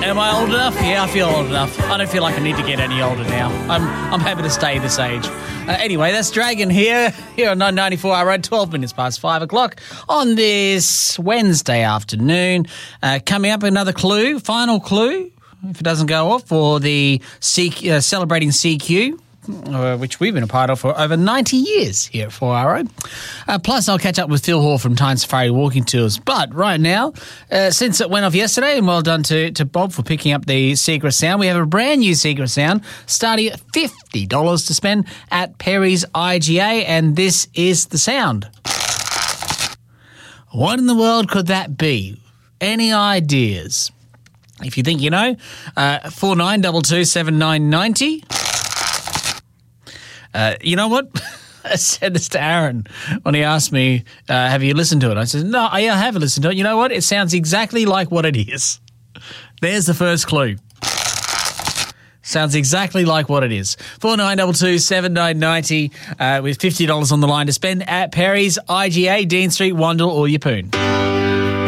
Am I old enough? Yeah, I feel old enough. I don't feel like I need to get any older now. I'm happy to stay this age. Anyway, that's Dragon here on 994 R Road, 12 minutes past 5 o'clock on this Wednesday afternoon. Coming up, another clue, final clue, if it doesn't go off, for the celebrating CQ. Which we've been a part of for over 90 years here at 4RO. Plus, I'll catch up with Phil Hall from Tyne Safari Walking Tours. But right now, since it went off yesterday, and well done to Bob for picking up the Secret Sound, we have a brand new Secret Sound starting at $50 to spend at Perry's IGA, and this is the sound. What in the world could that be? Any ideas? If you think you know, 49227990. You know what? I said this to Aaron when he asked me, have you listened to it? I said, no, I haven't listened to it. You know what? It sounds exactly like what it is. There's the first clue. Sounds exactly like what it is. 49227990 with $50 on the line to spend at Perry's IGA, Dean Street, Wandle or Yeppoon.